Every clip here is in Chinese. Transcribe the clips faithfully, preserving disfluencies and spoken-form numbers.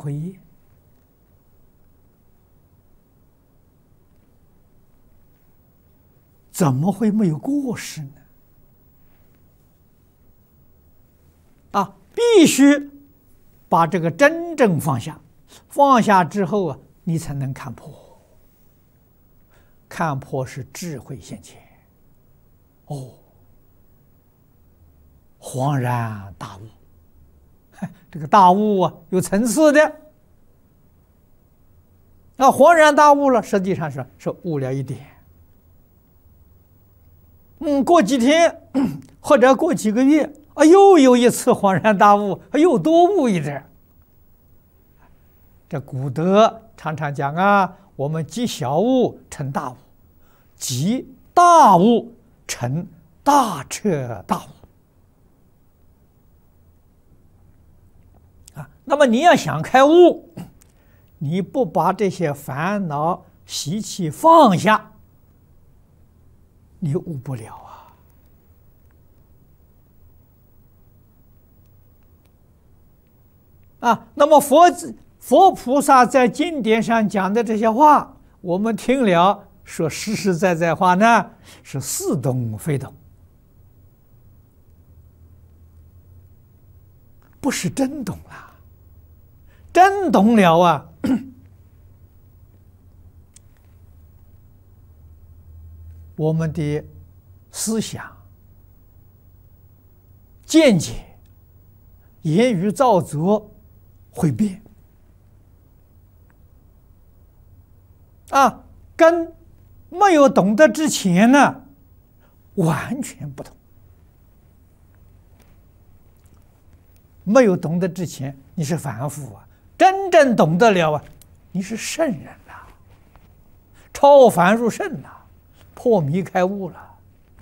悔业。怎么会没有过失呢？啊，必须把这个真正放下，放下之后啊，你才能看破。看破是智慧现前，哦，恍然大悟。这个大悟啊，有层次的。那恍然大悟了，实际上是是悟了一点。嗯，过几天或者过几个月，啊，又有一次恍然大悟，又多悟一点。这古德常常讲啊，我们积小悟成大悟，积大悟成大彻大悟。啊，那么你要想开悟，你不把这些烦恼习气放下，你悟不了啊！啊，那么佛佛菩萨在经典上讲的这些话，我们听了说实实在在话呢，是似懂非懂，不是真懂了。真懂了啊，我们的思想、见解、言语造作会变啊，跟没有懂得之前呢，完全不同。没有懂得之前，你是凡夫啊；真正懂得了啊，你是圣人了，超凡入圣了，破迷开悟了。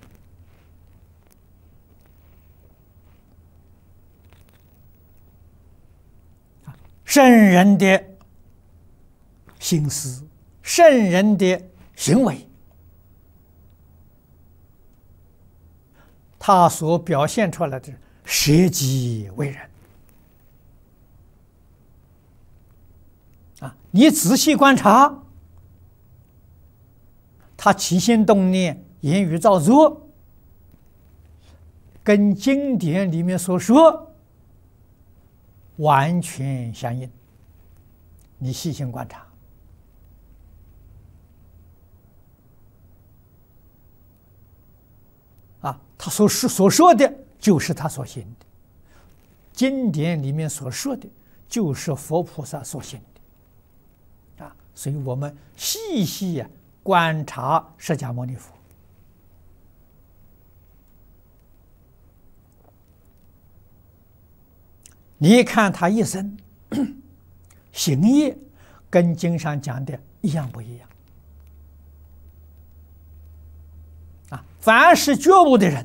圣人的心思，圣人的行为，他所表现出来的舍己为人啊，你仔细观察，他起心动念、言语造作，跟经典里面所说完全相应。你细心观察，啊，他所说所说的就是他所行的，经典里面所说的就是佛菩萨所行的，啊，所以我们细细啊观察释迦牟尼佛，你看他一生行业跟经上讲的一样不一样？啊，凡是觉悟的人，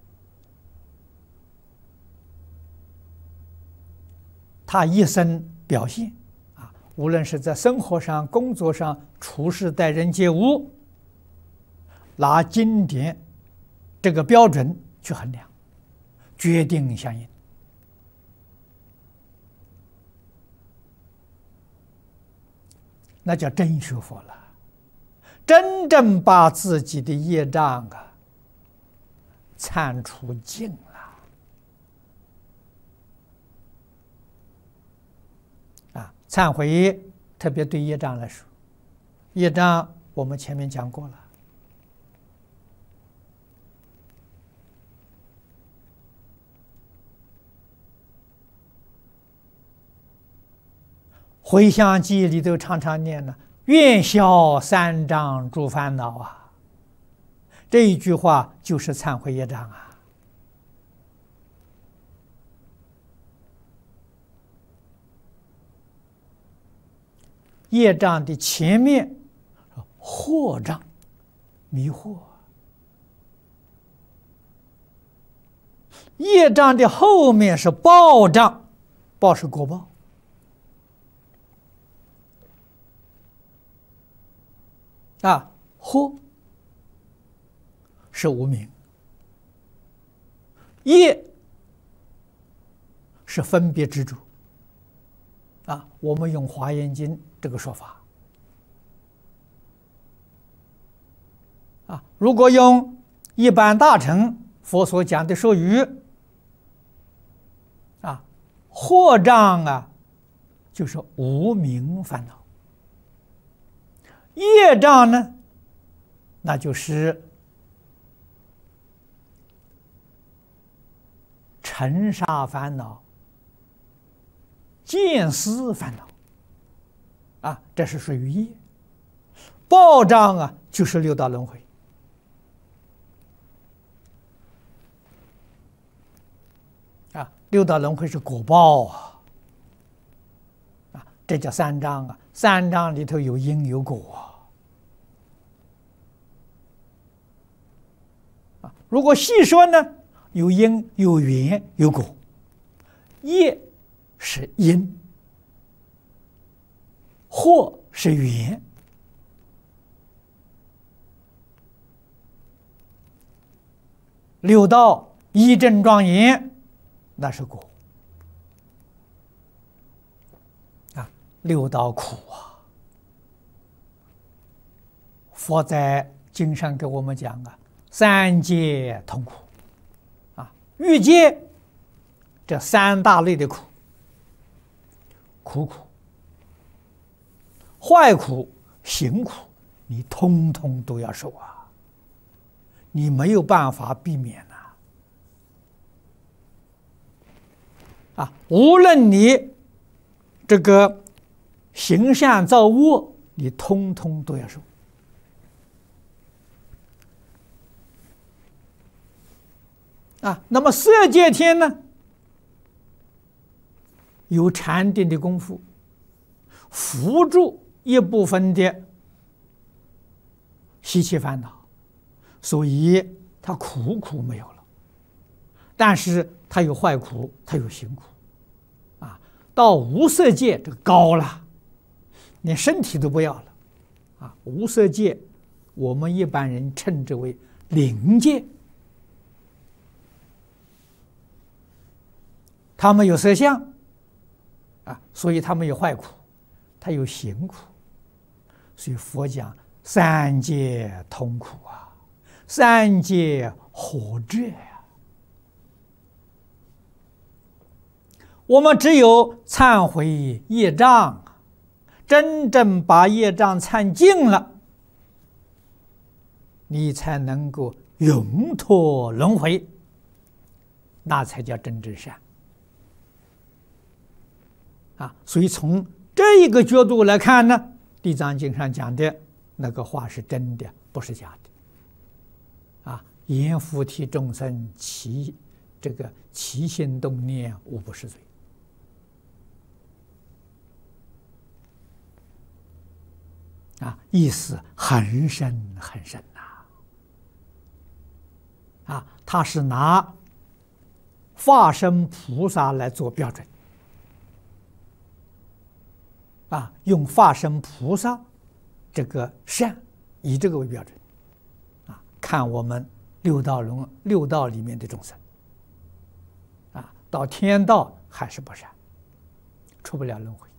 他一生表现啊，无论是在生活上、工作上、处事待人接物，拿经典这个标准去衡量，决定相应。那叫真学佛了，真正把自己的业障啊忏除尽了啊！忏悔特别对业障来说，业障我们前面讲过了，回向记里头常常念了“愿消三障诸烦恼”啊，这一句话就是忏悔业障啊。业障的前面惑障，迷惑；业障的后面是报障，报是果报。啊，惑是无明，业是分别执着， 啊，我们用《华严经》这个说法。啊，如果用一般大乘佛所讲的说语，啊，惑障啊，就是无明烦恼；业障呢，那就是尘沙烦恼、见思烦恼。啊，这是属于业。报障啊，就是六道轮回。啊，六道轮回是果报啊，啊，这叫三障啊。三障里头有因有果啊。啊，如果细说呢，有因有缘有果。业是因，惑是缘。六道一正庄严，那是果啊。六道苦啊，佛在经上给我们讲啊，三界痛苦啊，欲界这三大类的苦，苦苦、坏苦、行苦，你通通都要受啊。你没有办法避免呐！啊，无论你这个行善造恶，你通通都要受。啊，那么色界天呢，有禅定的功夫，扶助一部分的习气烦恼。所以他苦苦没有了，但是他有坏苦，他有行苦，啊，到无色界这个高了，连身体都不要了，啊，无色界我们一般人称之为灵界，他们有色相，啊，所以他们有坏苦，他有行苦，所以佛讲三界痛苦啊。三界火热呀！我们只有忏悔业障，真正把业障忏尽了，你才能够永脱轮回，那才叫真正善啊！所以从这一个角度来看呢，《地藏经》上讲的那个话是真的，不是假的。啊，阎浮提众生其这个起心动念无不是罪。啊，意思很深很深呐。啊，他是拿化身菩萨来做标准。啊，用化身菩萨这个善，以这个为标准。看我们六道轮六道里面的众生，啊，到天道还是不善，出不了轮回。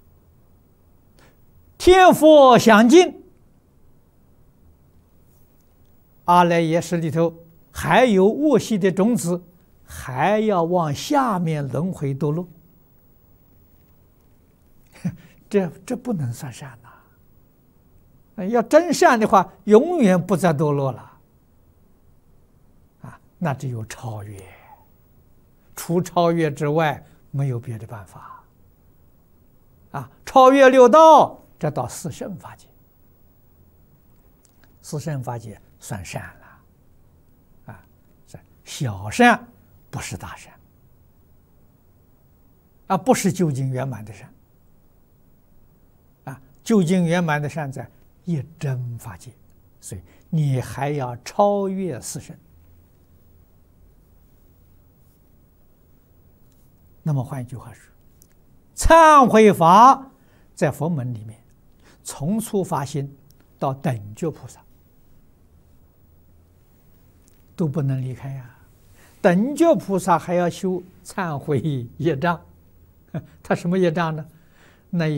天佛想尽，阿赖耶识里头还有恶习的种子，还要往下面轮回堕落，这这不能算善呐！要真善的话，永远不再堕落了。那只有超越，除超越之外没有别的办法。啊，超越六道，这到四圣法界，四圣法界算善了，啊，小善不是大善，啊，不是究竟圆满的善，啊，究竟圆满的善在一真法界，所以你还要超越四圣。那么换一句话说，忏悔法在佛门里面，从初发心到等觉菩萨都不能离开呀。等觉菩萨还要修忏悔业障，他什么业障呢？ 那